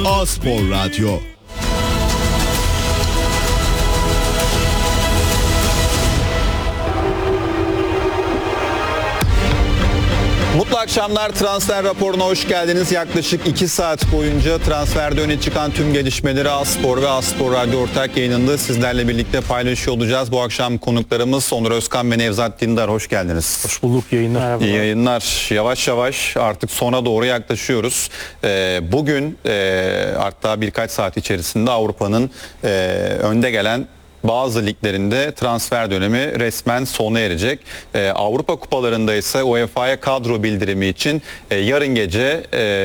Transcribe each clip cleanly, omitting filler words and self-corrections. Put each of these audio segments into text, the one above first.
A-Spor Radyo. Mutlu akşamlar. Transfer raporuna hoş geldiniz. Yaklaşık 2 saat boyunca transferde öne çıkan tüm gelişmeleri A-Spor ve A-Spor Radyo ortak yayınında sizlerle birlikte paylaşıyor olacağız. Bu akşam konuklarımız Onur Özkan ve Nevzat Dindar. Hoş geldiniz. Hoş bulduk, yayınlar. Merhaba. İyi yayınlar. Yavaş yavaş artık sona doğru yaklaşıyoruz. Bugün hatta birkaç saat içerisinde Avrupa'nın önde gelen bazı liglerinde transfer dönemi resmen sona erecek. Avrupa kupalarında ise UEFA'ya kadro bildirimi için yarın gece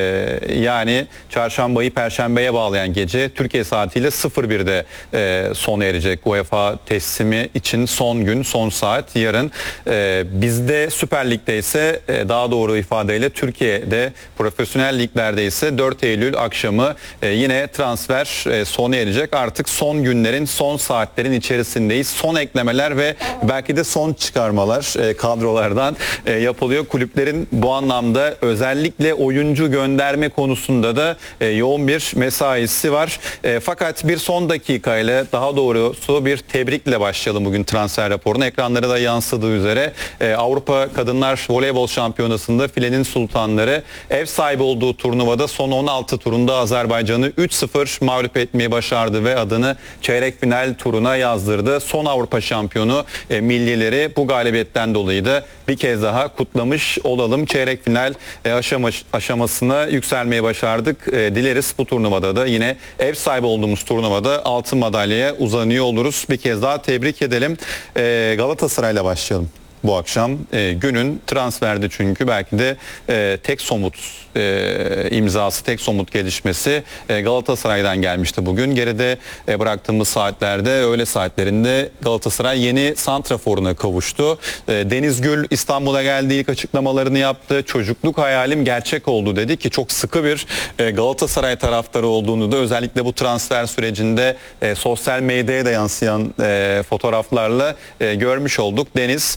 yani çarşambayı perşembeye bağlayan gece Türkiye saatiyle 01'de sona erecek. UEFA teslimi için son gün, son saat yarın. Bizde Süper Lig'de ise daha doğru ifadeyle Türkiye'de profesyonel liglerde ise 4 Eylül akşamı yine transfer sona erecek. Artık son günlerin, son saatlerin içerisindeyiz. Son eklemeler ve belki de son çıkarmalar kadrolardan yapılıyor. Kulüplerin bu anlamda özellikle oyuncu gönderme konusunda da yoğun bir mesaisi var. Fakat bir son dakikayla, daha doğrusu bir tebrikle başlayalım bugün transfer raporuna. Ekranlara da yansıdığı üzere Avrupa Kadınlar Voleybol Şampiyonası'nda filenin sultanları ev sahibi olduğu turnuvada son 16 turunda Azerbaycan'ı 3-0 mağlup etmeyi başardı ve adını çeyrek final turuna yazdırdı. Son Avrupa şampiyonu millileri bu galibiyetten dolayı da bir kez daha kutlamış olalım. Çeyrek final aşamasına yükselmeyi başardık. Dileriz bu turnuvada da yine ev sahibi olduğumuz turnuvada altın madalyaya uzanıyor oluruz. Bir kez daha tebrik edelim. Galatasaray'la başlayalım. Bu akşam günün transferde çünkü belki de tek somut imzası, tek somut gelişmesi Galatasaray'dan gelmişti bugün. Geride bıraktığımız saatlerde, öğle saatlerinde Galatasaray yeni santraforuna kavuştu. Deniz Gül İstanbul'a geldi, ilk açıklamalarını yaptı. Çocukluk hayalim gerçek oldu dedi ki çok sıkı bir Galatasaray taraftarı olduğunu da özellikle bu transfer sürecinde sosyal medyaya da yansıyan fotoğraflarla görmüş olduk. Deniz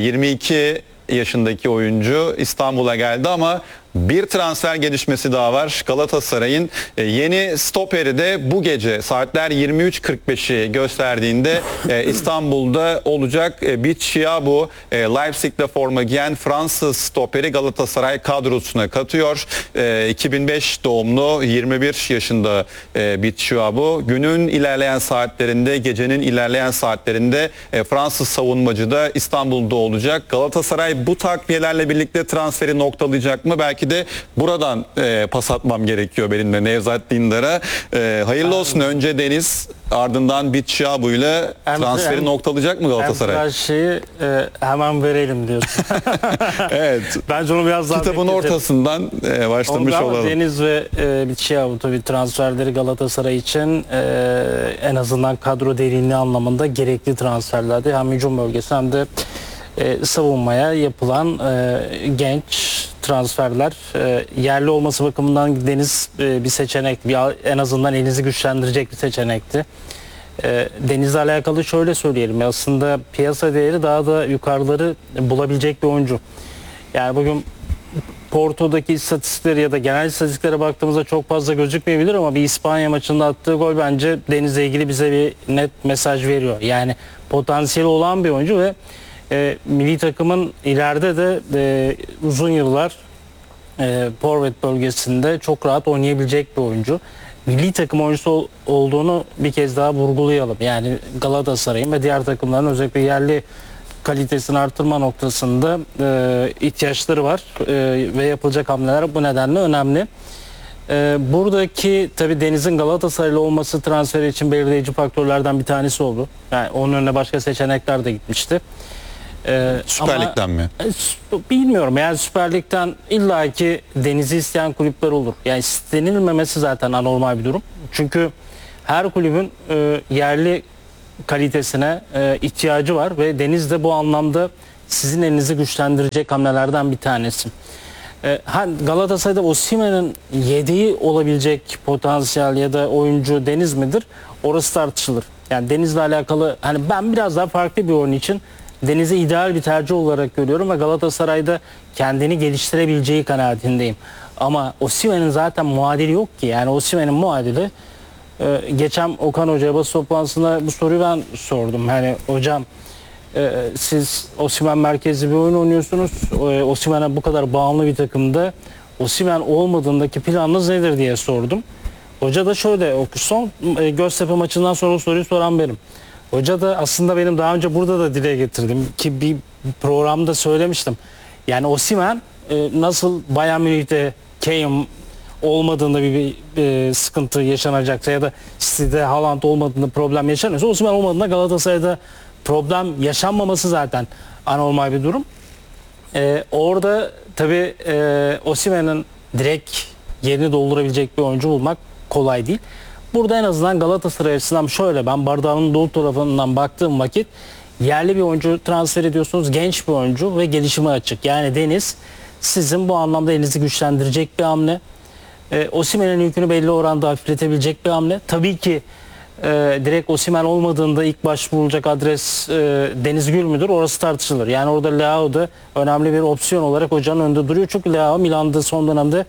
22 yaşındaki oyuncu İstanbul'a geldi ama bir transfer gelişmesi daha var. Galatasaray'ın yeni stoperi de bu gece saatler 23.45'i gösterdiğinde İstanbul'da olacak. Bichiabu Leipzig'te forma giyen Fransız stoperi Galatasaray kadrosuna katıyor. 2005 doğumlu 21 yaşında Bichiabu. Günün ilerleyen saatlerinde, gecenin ilerleyen saatlerinde Fransız savunmacı da İstanbul'da olacak. Galatasaray bu takviyelerle birlikte transferi noktalayacak mı? Belki de buradan pas atmam gerekiyor benim de Nevzat Dindar'a. Hayırlı olsun. Önce Deniz, ardından Bichiabu ile transferi noktalayacak mı Galatasaray? Her şeyi hemen verelim diyorsun. Evet. Bence onu biraz daha kitabın ortasından başlamış olalım. Deniz ve Bichiabu tabii transferleri Galatasaray için en azından kadro derinliği anlamında gerekli transferlerdi. Hem hücum bölgesi hem de savunmaya yapılan genç transferler. Yerli olması bakımından Deniz bir seçenek, en azından elinizi güçlendirecek bir seçenekti. Deniz'le alakalı şöyle söyleyelim. Aslında piyasa değeri daha da yukarıları bulabilecek bir oyuncu. Yani bugün Porto'daki istatistikleri ya da genel istatistiklere baktığımızda çok fazla gözükmeyebilir ama bir İspanya maçında attığı gol bence Deniz'le ilgili bize bir net mesaj veriyor. Yani potansiyeli olan bir oyuncu ve milli takımın ileride de uzun yıllar forvet bölgesinde çok rahat oynayabilecek bir oyuncu. Milli takım oyuncusu olduğunu bir kez daha vurgulayalım. Yani Galatasaray'ın ve diğer takımların özellikle yerli kalitesini artırma noktasında ihtiyaçları var ve yapılacak hamleler bu nedenle önemli. Buradaki tabii Deniz'in Galatasaraylı olması transferi için belirleyici faktörlerden bir tanesi oldu. Yani onun önüne başka seçenekler de gitmişti. Süper Lig'den mi? Bilmiyorum. Yani Süper Lig'den illaki Deniz'i isteyen kulüpler olur. Yani istenilmemesi zaten anormal bir durum. Çünkü her kulübün yerli kalitesine ihtiyacı var ve Deniz de bu anlamda sizin elinizi güçlendirecek hamlelerden bir tanesi. Galatasaray'da Osimhen'in yedeği olabilecek potansiyel ya da oyuncu Deniz midir? Orası tartışılır. Yani Deniz'le alakalı hani ben biraz daha farklı bir oyun için Deniz'i ideal bir tercih olarak görüyorum ve Galatasaray'da kendini geliştirebileceği kanaatindeyim. Ama Osimhen'in zaten muadili yok ki. Yani Osimhen'in muadili geçen Okan Hoca'ya basın toplantısında bu soruyu ben sordum. Hani hocam siz Osimhen merkezli bir oyun oynuyorsunuz. Osimhen'e bu kadar bağımlı bir takımda Osimhen olmadığındaki planınız nedir diye sordum. Hoca da şöyle, son Göztepe maçından sonra soruyu soran benim. Hoca da aslında benim daha önce burada da dile getirdim ki bir programda söylemiştim. Yani Osimhen nasıl Bayern Münih'te Kane olmadığında bir sıkıntı yaşanacaksa ya da City'de Haaland olmadığında problem yaşanıyorsa, Osimhen olmadığında Galatasaray'da problem yaşanmaması zaten anormal bir durum. Orada tabii Osimhen'in direkt yerini doldurabilecek bir oyuncu bulmak kolay değil. Burada en azından Galatasaray açısından şöyle, ben bardağın dolu tarafından baktığım vakit yerli bir oyuncu transfer ediyorsunuz. Genç bir oyuncu ve gelişime açık. Yani Deniz sizin bu anlamda elinizi güçlendirecek bir hamle. Osimhen'in yükünü belli oranda hafifletebilecek bir hamle. Tabii ki direkt Osimhen olmadığında ilk başvurulacak adres Deniz Gül müdür? Orası tartışılır. Yani orada Leao da önemli bir opsiyon olarak hocanın önünde duruyor. Çünkü Leao Milan'da son dönemde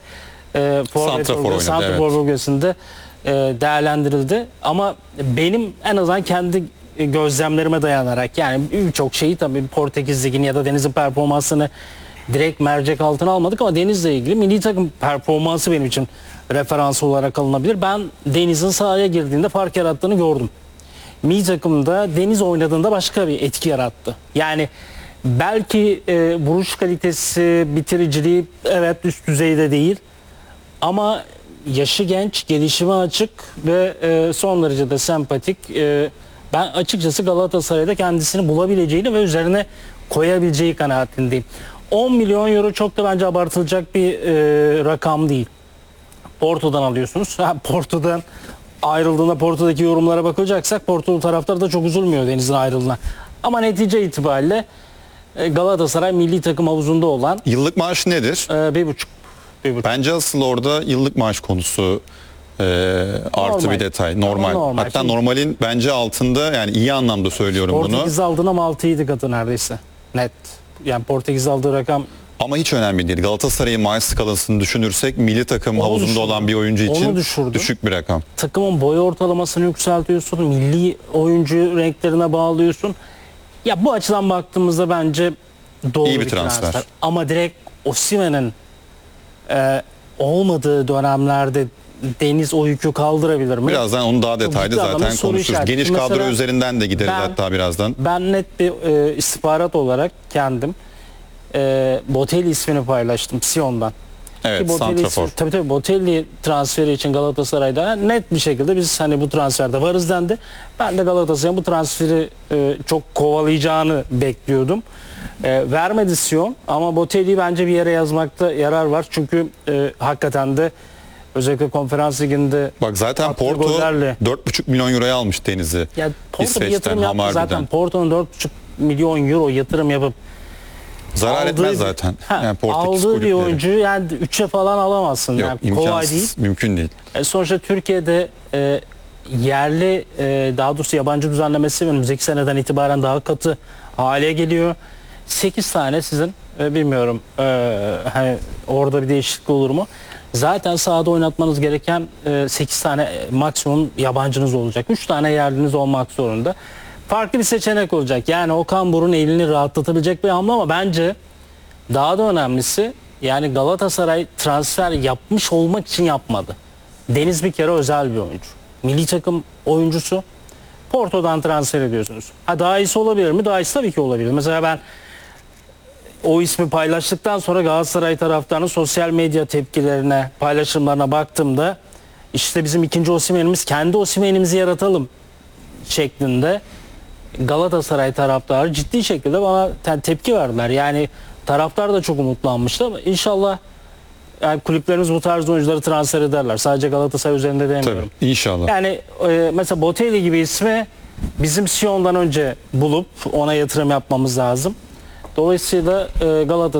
santrafor bölgesinde değerlendirildi. Ama benim en azından kendi gözlemlerime dayanarak, yani birçok şeyi tabii Portekiz Ligi'nin ya da Deniz'in performansını direkt mercek altına almadık ama Deniz'le ilgili milli takım performansı benim için referans olarak alınabilir. Ben Deniz'in sahaya girdiğinde fark yarattığını gördüm. Milli takımda Deniz oynadığında başka bir etki yarattı. Yani belki vuruş kalitesi, bitiriciliği evet üst düzeyde değil ama yaşı genç, gelişime açık ve son derece de sempatik. Ben açıkçası Galatasaray'da kendisini bulabileceğini ve üzerine koyabileceği kanaatindeyim. 10 milyon euro çok da bence abartılacak bir rakam değil. Porto'dan alıyorsunuz. Porto'dan ayrıldığında Porto'daki yorumlara bakacaksak Porto'lu taraftar da çok üzülmüyor Deniz'in ayrıldığına. Ama netice itibariyle Galatasaray milli takım havuzunda olan Yıllık maaş nedir? 1,5. Bence asıl orada yıllık maaş konusu artı bir detay. Normal. Hatta Şimdi, normalin bence altında, yani iyi anlamda söylüyorum bunu. Portekiz aldığın ama 6-7 katı neredeyse. Net. Yani Portekiz aldığı rakam Ama hiç önemli değil. Galatasaray'ın maaş skalasını düşünürsek milli takım havuzunda düşürdü. olan bir oyuncu için düşürdü. düşük bir rakam. Takımın boy ortalamasını yükseltiyorsun. Milli oyuncu renklerine bağlıyorsun. Ya bu açıdan baktığımızda bence doğru İyi bir bir transfer. Ama direkt Osimhen'in olmadığı dönemlerde Deniz o yükü kaldırabilir mi? Birazdan onu daha detaylı ciddi anlamda zaten soru konuşuruz. işareti. Geniş Mesela kadro üzerinden de gideriz hatta birazdan. Ben net bir istihbarat olarak kendim Botelli ismini paylaştım Sion'dan. Evet, santrafor. Tabii Botelli transferi için Galatasaray'da net bir şekilde biz hani bu transferde varız dendi. Ben de Galatasaray'ın bu transferi çok kovalayacağını bekliyordum. Vermedi Sion ama Botelli'yi bence bir yere yazmakta yarar var. Çünkü hakikaten de özellikle Konferans Ligi'nde Bak zaten Porto 4,5 milyon euroya almış Deniz'i. Ya Porto bir yatırım İsveç'ten, yaptı Hamarby'den. zaten. Porto'nun 4,5 milyon euro yatırım yapıp Zarar etmez zaten. Yani Portekiz aldığı bir kulüpleri. oyuncuyu yani 3'e falan alamazsın. Yok, Yani kolay imkansız, değil. mümkün değil. Sonuçta Türkiye'de yerli daha doğrusu yabancı düzenlemesi önümüzdeki seneden itibaren daha katı hale geliyor. 8 tane sizin bilmiyorum hani orada bir değişiklik olur mu? Zaten sahada oynatmanız gereken 8 tane maksimum yabancınız olacak. 3 tane yerliniz olmak zorunda. Farklı bir seçenek olacak. Yani Okan Buruk'un elini rahatlatabilecek bir hamle ama bence daha da önemlisi, yani Galatasaray transfer yapmış olmak için yapmadı. Deniz bir kere özel bir oyuncu. Milli takım oyuncusu. Porto'dan transfer ediyorsunuz. Daha iyisi olabilir mi? Daha iyisi tabii ki olabilir. Mesela ben o ismi paylaştıktan sonra Galatasaray taraftarının sosyal medya tepkilerine, paylaşımlarına baktığımda işte bizim ikinci Osimhen'imiz, kendi Osimhen'imizi yaratalım şeklinde Galatasaray taraftarı ciddi şekilde bana tepki verdiler. Yani taraftar da çok umutlanmıştı ama inşallah yani kulüplerimiz bu tarz oyuncuları transfer ederler. Sadece Galatasaray üzerinde demiyorum. Tabii, inşallah. Yani mesela Botelli gibi ismi bizim Sion'dan önce bulup ona yatırım yapmamız lazım. Dolayısıyla Galatasaray